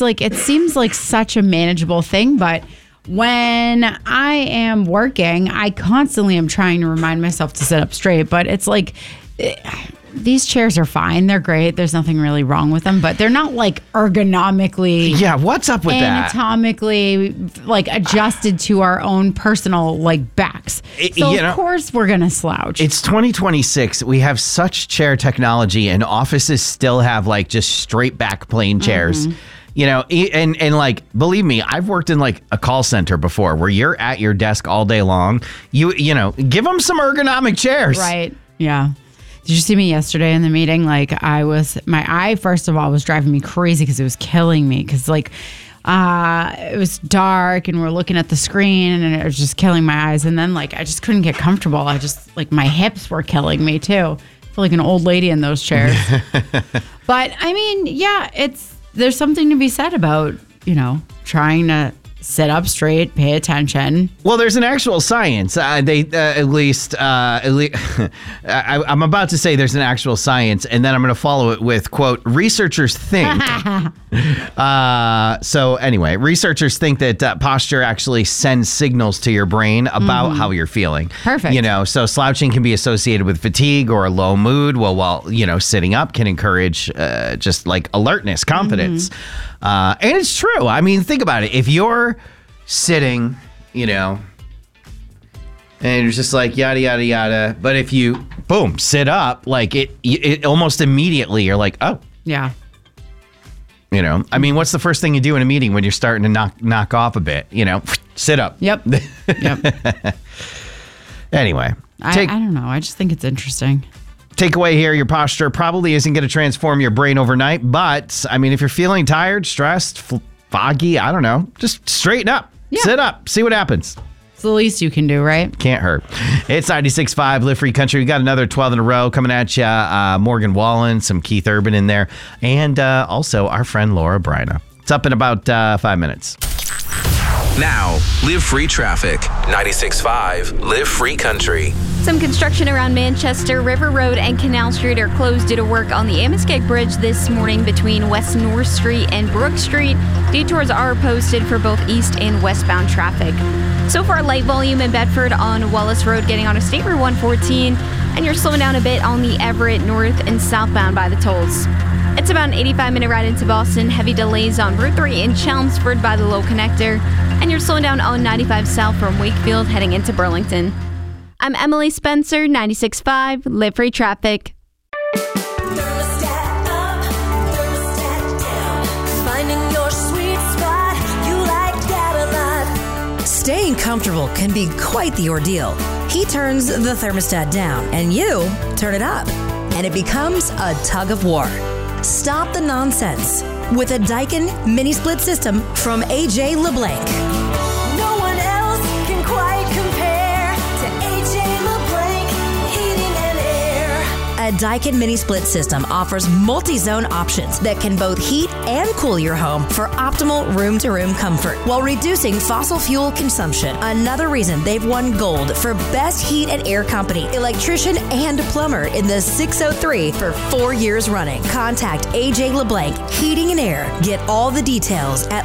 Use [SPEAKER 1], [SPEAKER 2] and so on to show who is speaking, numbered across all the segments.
[SPEAKER 1] like, it seems like such a manageable thing, but when I am working, I constantly am trying to remind myself to sit up straight, but it's like, these chairs are fine. They're great. There's nothing really wrong with them, but they're not like ergonomically.
[SPEAKER 2] Yeah, what's up with that?
[SPEAKER 1] Anatomically, like adjusted to our own personal like backs. Of course we're gonna slouch.
[SPEAKER 2] It's 2026. We have such chair technology, and offices still have like just straight back plain chairs. And like, believe me, I've worked in like a call center before where you're at your desk all day long. You know, give them some ergonomic chairs.
[SPEAKER 1] Right. Yeah. Did you see me yesterday in the meeting? Like my eye, first of all, was driving me crazy because it was killing me. Because like it was dark and we're looking at the screen and it was just killing my eyes. And then like I just couldn't get comfortable. My hips were killing me too. I feel like an old lady in those chairs. But I mean, yeah, there's something to be said about, trying to sit up straight, pay attention.
[SPEAKER 2] Well, there's an actual science. I'm about to say there's an actual science, and then I'm going to follow it with, quote, researchers think. So anyway, researchers think that posture actually sends signals to your brain about how you're feeling.
[SPEAKER 1] Perfect.
[SPEAKER 2] So slouching can be associated with fatigue or a low mood. Well, while, sitting up can encourage just like alertness, confidence. And it's true. I mean, think about it. If you're sitting, and it's just like yada, yada, yada. But if you, boom, sit up, like it almost immediately, you're like, oh.
[SPEAKER 1] Yeah.
[SPEAKER 2] I mean, what's the first thing you do in a meeting when you're starting to knock off a bit? Sit up.
[SPEAKER 1] Yep.
[SPEAKER 2] Anyway.
[SPEAKER 1] I don't know. I just think it's interesting.
[SPEAKER 2] Takeaway here, your posture probably isn't going to transform your brain overnight, but I mean, if you're feeling tired, stressed, foggy, I don't know, just straighten up, sit up, see what happens.
[SPEAKER 1] It's the least you can do, right?
[SPEAKER 2] Can't hurt. It's 96.5 Live Free Country. We got another 12 in a row coming at you. Morgan Wallen, some Keith Urban in there, and also our friend Laura Bryna. It's up in about 5 minutes.
[SPEAKER 3] Now, Live Free Traffic. 96.5 Live Free Country.
[SPEAKER 4] Some construction around Manchester. River Road and Canal Street are closed due to work on the Amoskeag Bridge this morning between West North Street and Brook Street. Detours are posted for both east and westbound traffic. So far, light volume in Bedford on Wallace Road getting on a State Route 114, and you're slowing down a bit on the Everett north and southbound by the tolls. It's about an 85-minute ride into Boston. Heavy delays on Route 3 in Chelmsford by the Low Connector. And you're slowing down on 95 South from Wakefield heading into Burlington. I'm Emily Spencer, 96.5 Live Free Traffic.
[SPEAKER 5] Thermostat up, thermostat down. Finding your sweet spot, you like that a lot.
[SPEAKER 6] Staying comfortable can be quite the ordeal. He turns the thermostat down, and you turn it up. And it becomes a tug of war. Stop the nonsense with a Daikin mini split system from AJ LeBlanc.
[SPEAKER 5] No one else can quite compare to AJ LeBlanc Heating and Air.
[SPEAKER 6] A Daikin mini split system offers multi-zone options that can both heat and cool your home for optimal room-to-room comfort while reducing fossil fuel consumption. Another reason they've won gold for Best Heat and Air Company, electrician and plumber in the 603 for 4 years running. Contact AJ LeBlanc Heating and Air. Get all the details at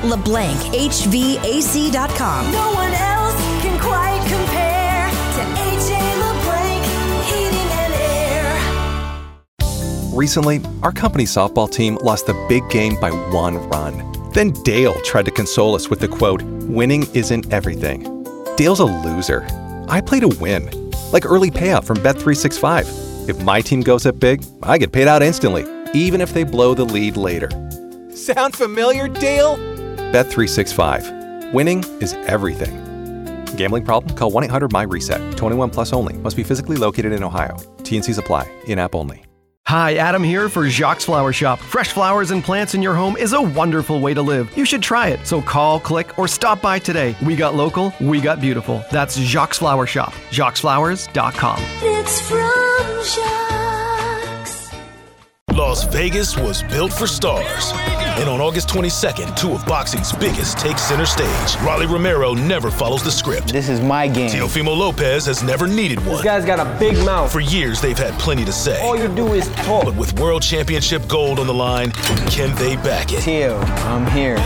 [SPEAKER 6] LeBlancHVAC.com.
[SPEAKER 5] No one else can quite compare to AJ LeBlanc Heating and Air.
[SPEAKER 7] Recently, our company's softball team lost the big game by 1 run. Then Dale tried to console us with the quote, "Winning isn't everything." Dale's a loser. I play to win, like early payout from Bet365. If my team goes up big, I get paid out instantly, even if they blow the lead later. Sound familiar, Dale? Bet365. Winning is everything. Gambling problem? Call 1-800-MY-RESET. 21 plus only. Must be physically located in Ohio. T&Cs apply. In-app only.
[SPEAKER 8] Hi, Adam here for Jacques Flower Shop. Fresh flowers and plants in your home is a wonderful way to live. You should try it. So call, click, or stop by today. We got local, we got beautiful. That's Jacques Flower Shop. JacquesFlowers.com.
[SPEAKER 5] It's from Jacques.
[SPEAKER 9] Las Vegas was built for stars. And on August 22nd, 2 of boxing's biggest take center stage. Rolly Romero never follows the script.
[SPEAKER 10] This is my game.
[SPEAKER 9] Teofimo Lopez has never needed one.
[SPEAKER 10] This guy's got a big mouth.
[SPEAKER 9] For years, they've had plenty to say.
[SPEAKER 10] All you do is talk.
[SPEAKER 9] But with World Championship gold on the line, can they back it?
[SPEAKER 10] Teo, I'm here.